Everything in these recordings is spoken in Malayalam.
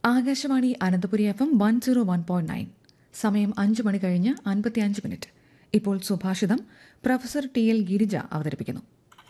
ആകാശവാണി അനന്തപുരി FM 101.9. സമയം 5 മണി കഴിഞ്ഞ് 55 മിനിറ്റ്. ഇപ്പോൾ സുഭാഷിതം പ്രൊഫസർ ടി.എൽ. ഗിരിജ അവതരിപ്പിക്കുന്നു.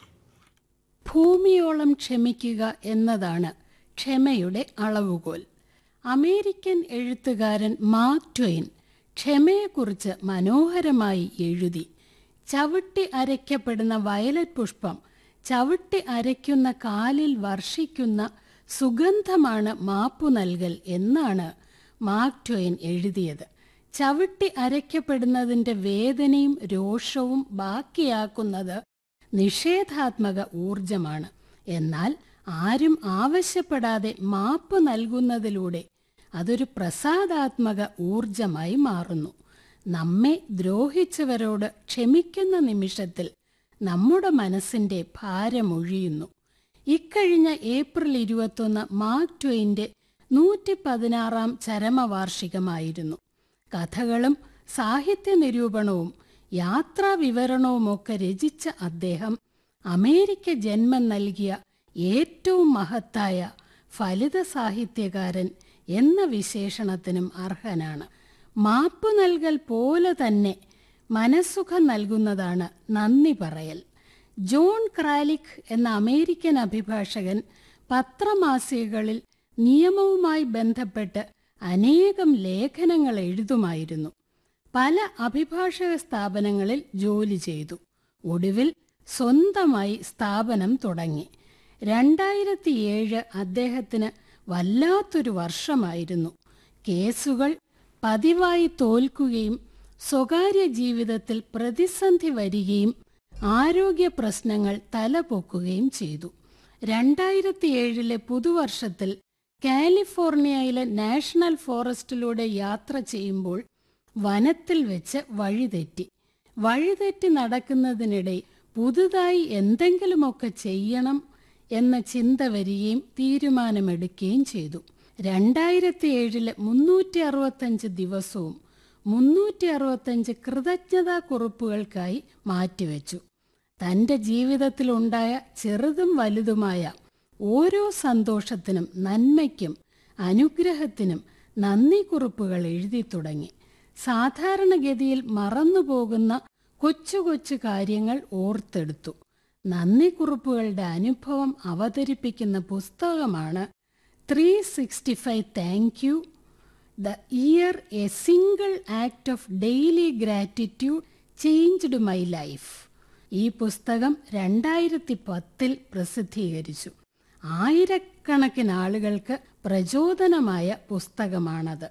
ഭൂമിയോളം ക്ഷമിക്കുക എന്നതാണ് ക്ഷമയുടെ അളവുകോൽ. അമേരിക്കൻ എഴുത്തുകാരൻ മാർക്ക് ട്വെയിൻ ക്ഷമയെക്കുറിച്ച് മനോഹരമായി എഴുതി. ചവിട്ടി അരയ്ക്കപ്പെടുന്ന വയലറ്റ് പുഷ്പം ചവിട്ടി അരയ്ക്കുന്ന കാലിൽ വർഷിക്കുന്ന സുഗന്ധമാണ് മാപ്പു നൽകൽ എന്നാണ് മാർക്ക് ട്വെയിൻ എഴുതിയത്. ചവിട്ടി അരയ്ക്കപ്പെടുന്നതിൻ്റെ വേദനയും രോഷവും ബാക്കിയാക്കുന്നത് നിഷേധാത്മക ഊർജമാണ്. എന്നാൽ ആരും ആവശ്യപ്പെടാതെ മാപ്പ് നൽകുന്നതിലൂടെ അതൊരു പ്രസാദാത്മക ഊർജമായി മാറുന്നു. നമ്മെ ദ്രോഹിച്ചവരോട് ക്ഷമിക്കുന്ന നിമിഷത്തിൽ നമ്മുടെ മനസ്സിൻ്റെ ഭാരമൊഴിയുന്നു. ഇക്കഴിഞ്ഞ ഏപ്രിൽ 21 മാർക്ക് ട്വെയിൻ്റെ 116-ാം ചരമവാർഷികമായിരുന്നു. കഥകളും സാഹിത്യ നിരൂപണവും യാത്രാ വിവരണവുമൊക്കെ രചിച്ച അദ്ദേഹം അമേരിക്ക ജന്മം നൽകിയ ഏറ്റവും മഹത്തായ ഫലിത സാഹിത്യകാരൻ എന്ന വിശേഷണത്തിനും അർഹനാണ്. മാപ്പ് നൽകൽ പോലെ തന്നെ മനസ്സുഖം നൽകുന്നതാണ് നന്ദി പറയൽ. ജോൺ ക്രാലിക് എന്ന അമേരിക്കൻ അഭിഭാഷകൻ പത്രമാസികകളിൽ നിയമവുമായി ബന്ധപ്പെട്ട് അനേകം ലേഖനങ്ങൾ എഴുതുമായിരുന്നു. പല അഭിഭാഷക സ്ഥാപനങ്ങളിൽ ജോലി ചെയ്തു. ഒടുവിൽ സ്വന്തമായി സ്ഥാപനം തുടങ്ങി. 2007 അദ്ദേഹത്തിന് വല്ലാത്തൊരു വർഷമായിരുന്നു. കേസുകൾ പതിവായി തോൽക്കുകയും സ്വകാര്യ ജീവിതത്തിൽ പ്രതിസന്ധി വരികയും ആരോഗ്യ പ്രശ്നങ്ങൾ തലപൊക്കുകയും ചെയ്തു. 2007 പുതുവർഷത്തിൽ കാലിഫോർണിയയിലെ നാഷണൽ ഫോറസ്റ്റിലൂടെ യാത്ര ചെയ്യുമ്പോൾ വനത്തിൽ വെച്ച് വഴിതെറ്റി നടക്കുന്നതിനിടെ പുതുതായി എന്തെങ്കിലുമൊക്കെ ചെയ്യണം എന്ന ചിന്ത വരികയും തീരുമാനമെടുക്കുകയും ചെയ്തു. 2007 365 ദിവസവും 365 കൃതജ്ഞതാ കുറിപ്പുകൾക്കായി മാറ്റിവെച്ചു. തൻ്റെ ജീവിതത്തിലുണ്ടായ ചെറുതും വലുതുമായ ഓരോ സന്തോഷത്തിനും നന്മയ്ക്കും അനുഗ്രഹത്തിനും നന്ദി കുറിപ്പുകൾ എഴുതി തുടങ്ങി. സാധാരണഗതിയിൽ മറന്നുപോകുന്ന കൊച്ചു കൊച്ചു കാര്യങ്ങൾ ഓർത്തെടുത്തു. നന്ദി കുറിപ്പുകളുടെ അനുഭവം അവതരിപ്പിക്കുന്ന പുസ്തകമാണ് 365 thank you, the year A single act of daily gratitude changed my life. ഈ പുസ്തകം 2010 പ്രസിദ്ധീകരിച്ചു. ആയിരക്കണക്കിന് ആളുകൾക്ക് പ്രചോദനമായ പുസ്തകമാണത്.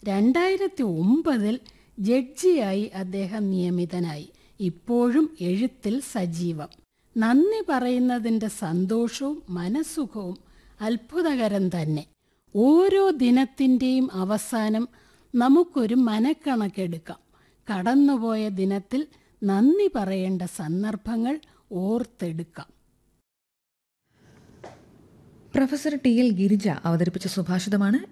2009 ജഡ്ജിയായി അദ്ദേഹം നിയമിതനായി. ഇപ്പോഴും എഴുത്തിൽ സജീവം. നന്ദി പറയുന്നതിൻ്റെ സന്തോഷവും മനസ്സുഖവും അത്ഭുതകരം തന്നെ. ഓരോ ദിനത്തിൻ്റെയും അവസാനം നമുക്കൊരു മനക്കണക്കെടുക്കാം. കടന്നുപോയ ദിനത്തിൽ നന്ദി പറയേണ്ട സന്ദർഭങ്ങൾ ഓർത്തെടുക്കാം. പ്രൊഫസർ ടി.എൽ. ഗിരിജ അവതരിപ്പിച്ച സുഭാഷിതമാണ്